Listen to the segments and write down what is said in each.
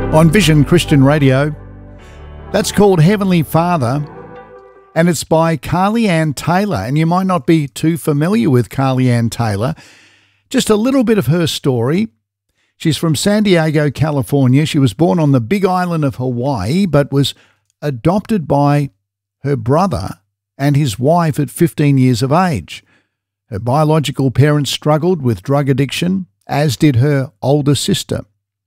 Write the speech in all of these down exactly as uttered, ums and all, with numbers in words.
On Vision Christian Radio. That's called Heavenly Father, and it's by Carly Ann Taylor. And you might not be too familiar with Carly Ann Taylor. Just a little bit of her story. She's from San Diego, California. She was born on the big island of Hawaii, but was adopted by her brother and his wife at fifteen years of age. Her biological parents struggled with drug addiction, as did her older sister.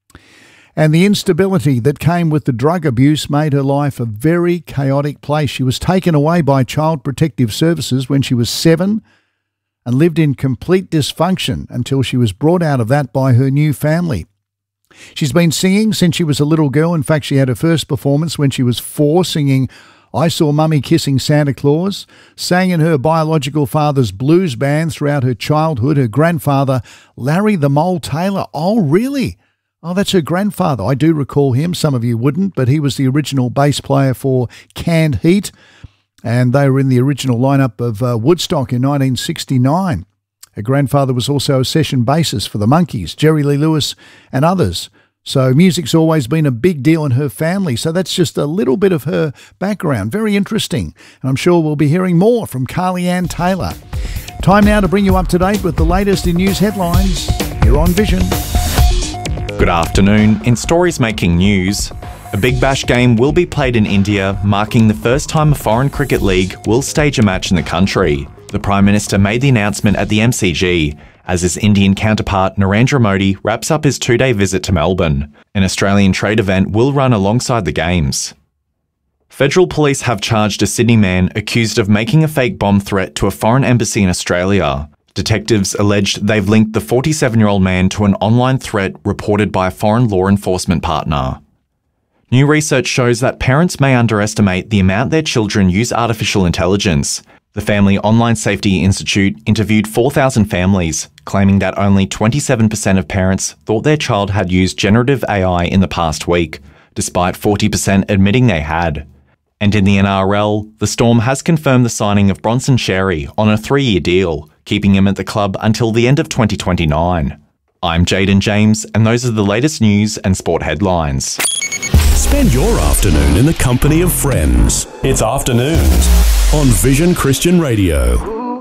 And the instability that came with the drug abuse made her life a very chaotic place. She was taken away by Child Protective Services when she was seven and lived in complete dysfunction until she was brought out of that by her new family. She's been singing since she was a little girl. In fact, she had her first performance when she was four, singing I Saw Mummy Kissing Santa Claus, sang in her biological father's blues band throughout her childhood. Her grandfather, Larry the Mole Taylor. Oh, really? Oh, that's her grandfather. I do recall him. Some of you wouldn't, but he was the original bass player for Canned Heat, and they were in the original lineup of uh, Woodstock in nineteen sixty-nine. Her grandfather was also a session bassist for the Monkees, Jerry Lee Lewis, and others. So music's always been a big deal in her family. So that's just a little bit of her background. Very interesting. And I'm sure we'll be hearing more from Carly Ann Taylor. Time now to bring you up to date with the latest in news headlines here on Vision. Good afternoon. In stories making news, a Big Bash game will be played in India, marking the first time a foreign cricket league will stage a match in the country. The Prime Minister made the announcement at the M C G, as his Indian counterpart Narendra Modi wraps up his two-day visit to Melbourne. An Australian trade event will run alongside the games. Federal police have charged a Sydney man accused of making a fake bomb threat to a foreign embassy in Australia. Detectives alleged they've linked the forty-seven-year-old man to an online threat reported by a foreign law enforcement partner. New research shows that parents may underestimate the amount their children use artificial intelligence. The Family Online Safety Institute interviewed four thousand families, claiming that only twenty-seven percent of parents thought their child had used generative A I in the past week, despite forty percent admitting they had. And in the N R L, the Storm has confirmed the signing of Bronson Xerri on a three-year deal, keeping him at the club until the end of twenty twenty-nine. I'm Jaden James, and those are the latest news and sport headlines. Spend your afternoon in the company of friends. It's Afternoons on Vision Christian Radio.